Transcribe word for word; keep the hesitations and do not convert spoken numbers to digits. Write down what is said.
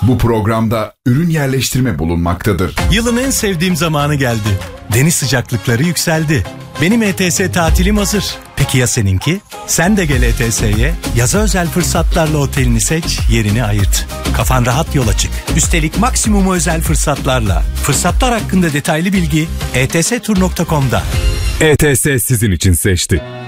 Bu programda ürün yerleştirme bulunmaktadır. Yılın en sevdiğim zamanı geldi. Deniz sıcaklıkları yükseldi. Benim E T S tatilim hazır. Peki ya seninki? Sen de gel E T S'ye. Yaza özel fırsatlarla otelini seç, yerini ayırt. Kafan rahat yola çık. Üstelik maksimum özel fırsatlarla. Fırsatlar hakkında detaylı bilgi e t s tur nokta com'da. E T S sizin için seçti.